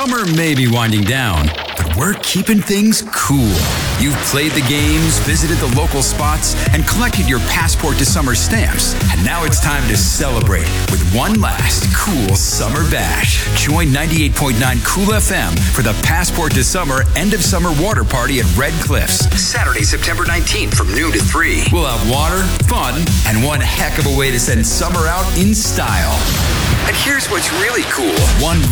Summer may be winding down, but we're keeping things cool. You've played the games, visited the local spots, and collected your Passport to Summer stamps. And now it's time to celebrate with one last cool summer bash. Join 98.9 Cool FM for the Passport to Summer End of Summer Water Party at Red Cliffs. Saturday, September 19th from noon to 3. We'll have water, fun, and one heck of a way to send summer out in style. And here's what's really cool. One